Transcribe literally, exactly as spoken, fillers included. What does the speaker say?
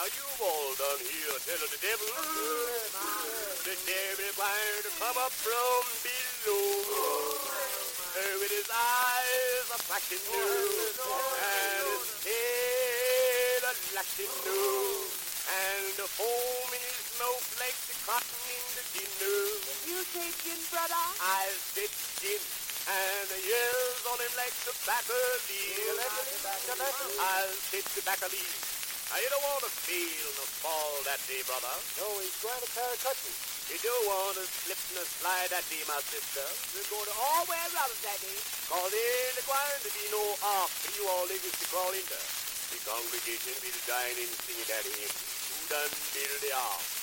now you've all done here tell of the devil. The devil going to come up from below. Uh, with his eyes a flashing new, and his tail a lashing new, and the foam in his mouth like the cotton in the dinner. You say gin, brother? I said gin, and the yells on him like tobacco leaves. I'll say tobacco leaves. Now you don't want to feel no fall that day, brother. No, he's going to Paracutney. You don't want to slip and slide that day, my sister. We're going to all wear rubbers that day. Cause there ain't going to be no ark for you all niggas to crawl into. The congregation will dine in singing that hymn. Who done build the ark?